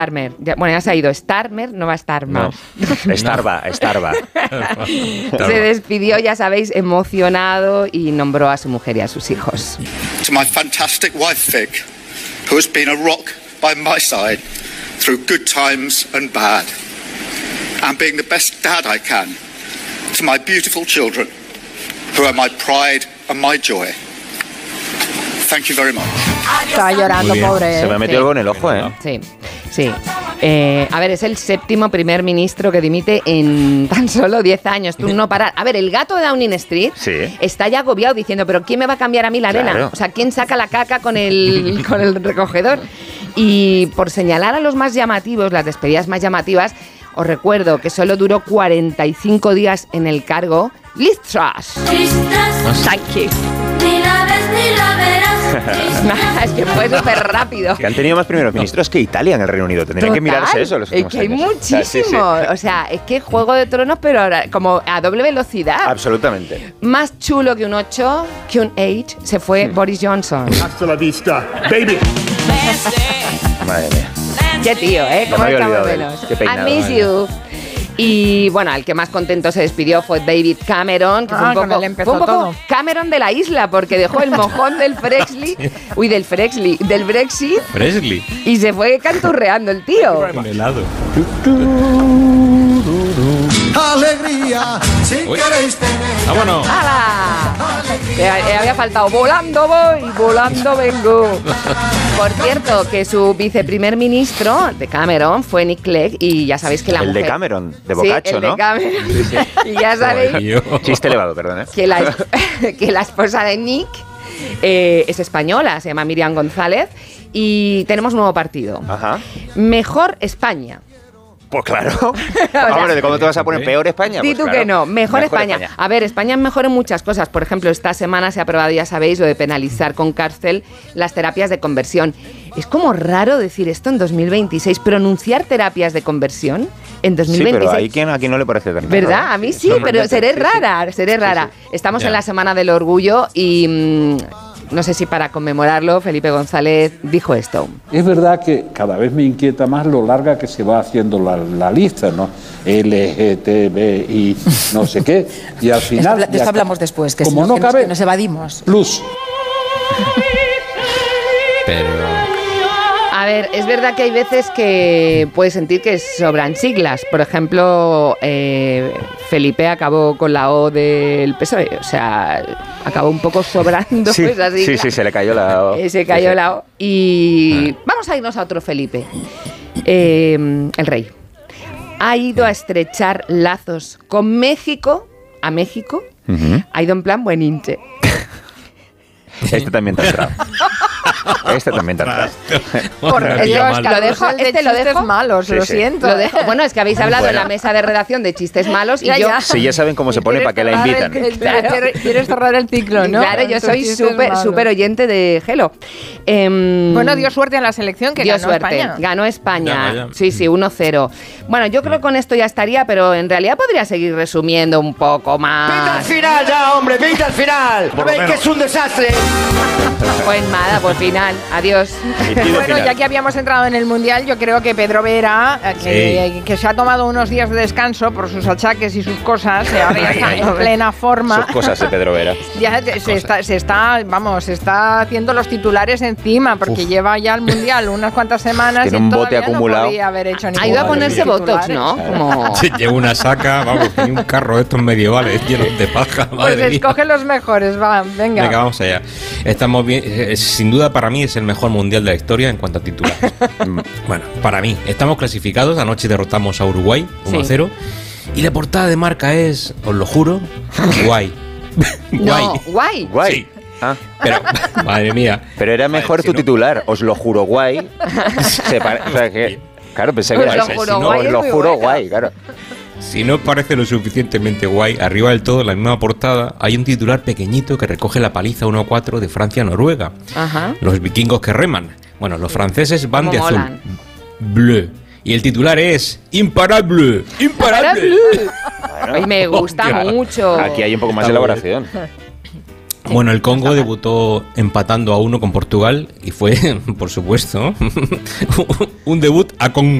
Starmer. Bueno, ya se ha ido. Starmer no va a estar más. No, Starba. Se despidió, ya sabéis, emocionado y nombró a su mujer y a sus hijos. To my fantastic wife, Vic, who has been a rock by my side through good times and bad, and being the best dad I can. To my beautiful children, who are my pride and my joy. Thank you very much. Está llorando, pobre. Se me metió algo en el ojo, ¿eh? Sí. A ver, es el 7º primer ministro que dimite en tan solo 10 años. Tú no parar. A ver, el gato de Downing Street está ya agobiado diciendo, ¿pero quién me va a cambiar a mí la arena? O sea, ¿quién saca la caca con el recogedor? Y por señalar a los más llamativos, las despedidas más llamativas, os recuerdo que solo duró 45 días en el cargo Liz Truss. Thank you. Es que fue súper rápido. Que han tenido más primeros ministros que Italia en el Reino Unido. Tendrían que mirarse eso. Es que hay muchísimo. O sea, es que Juego de Tronos, pero ahora como a doble velocidad. Absolutamente. Más chulo que un 8, que un 8, se fue Boris Johnson. Hasta la vista, baby. Madre mía. Qué tío, ¿eh? ¿Cómo estamos menos? I miss you. Y bueno, el que más contento se despidió fue David Cameron, que fue un poco Cameron de la isla, porque dejó el mojón del del Brexit. Presley. Y se fue canturreando el tío. Con helado. Alegría, si queréis tener. ¡Vámonos! ¡Hala! Había faltado volando voy, volando vengo. Por cierto, que su viceprimer ministro de Cameron fue Nick Clegg, y ya sabéis que la mujer... El de Cameron, de Boccaccio, ¿no? Sí, el de Cameron. Sí. Y ya sabéis... Chiste elevado, perdón, ¿eh? Que la esposa de Nick es española, se llama Miriam González, y tenemos un nuevo partido. Ajá. Mejor España. Pues claro. Hombre, ¿cómo te vas a poner peor España? Di Pues tú claro. que no. Mejor España. A ver, España es mejor en muchas cosas. Por ejemplo, esta semana se ha aprobado, ya sabéis, lo de penalizar con cárcel las terapias de conversión. Es como raro decir esto en 2026, pronunciar terapias de conversión en 2026. Sí, pero a quien no le parece tan raro. ¿Verdad? A mí sí, pero seré rara. Sí. Estamos en la Semana del Orgullo y... no sé si para conmemorarlo, Felipe González dijo esto. Es verdad que cada vez me inquieta más lo larga que se va haciendo la lista, ¿no? LGTBI, no sé qué. Y al final... De esto hablamos después, que, como si no que cabe, nos evadimos. Plus. Pero... A ver, es verdad que hay veces que puedes sentir que sobran siglas. Por ejemplo, Felipe acabó con la O del PSOE. O sea, acabó un poco sobrando esa sigla. Sí, se le cayó la O. Se cayó la O. Y vamos a irnos a otro Felipe. El rey ha ido a estrechar lazos con México. A México. Ha ido en plan buen hinche. Este también te ha entrado. Lo dejo malos, sí, lo sí. siento. Lo dejo. Bueno, es que habéis hablado en la mesa de redacción de chistes malos y yo... Sí, ya saben cómo se pone, para qué la invitan. Quieres cerrar el ciclo, ¿no? Claro, yo soy súper oyente de Gelo. Bueno, dio suerte en la selección, que ganó España. Ganó España. Ya. Sí, 1-0. Bueno, yo creo que con esto ya estaría, pero en realidad podría seguir resumiendo un poco más. ¡Pinta al final ya, hombre! ¡Pinta al final! ¿No veis que es un desastre? Pues nada, por final. Adiós. Bueno, ya que habíamos entrado en el Mundial, yo creo que Pedro Vera, que se ha tomado unos días de descanso por sus achaques y sus cosas, ahora ya está en plena forma. Sus cosas de Pedro Vera. Ya se está haciendo los titulares encima, porque lleva ya el Mundial unas cuantas semanas. Tiene y un bote todavía acumulado. No podía haber hecho ha ido a ponerse botox, ¿no? Como... Lleva una saca, vamos, tenía un carro de estos medievales llenos de paja. Pues escoge los mejores, venga. Venga, vamos allá. Estamos bien, sin duda para mí es el mejor mundial de la historia en cuanto a titulares. Bueno, para mí, estamos clasificados, anoche derrotamos a Uruguay 1-0 y la portada de Marca es, os lo juro, guay. No, guay. Sí. Pero, madre mía. Pero era mejor tu titular, os lo juro guay. Claro, pensé que era ese. Os lo juro guay, claro. Si no os parece lo suficientemente guay, arriba del todo, en la misma portada, hay un titular pequeñito que recoge la paliza 1-4 de Francia-Noruega. Ajá. Los vikingos que reman. Bueno, los franceses van de azul. Molan. Bleu. Y el titular es Imparable. Imparable. Bueno, me gusta mucho. Aquí hay un poco más de elaboración. Bueno, el Congo debutó empatando a 1 con Portugal y fue, por supuesto, un debut a Congo.